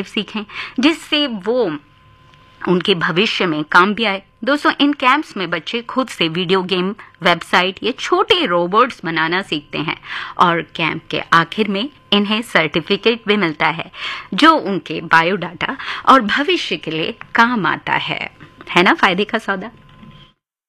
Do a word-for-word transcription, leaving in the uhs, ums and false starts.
सीखें जिससे वो उनके भविष्य में काम भी आए। दोस्तों, इन कैंप्स में बच्चे खुद से वीडियो गेम, वेबसाइट या छोटे रोबोट्स बनाना सीखते हैं और कैंप के आखिर में इन्हें सर्टिफिकेट भी मिलता है जो उनके बायोडाटा और भविष्य के लिए काम आता है। है ना फायदे का सौदा?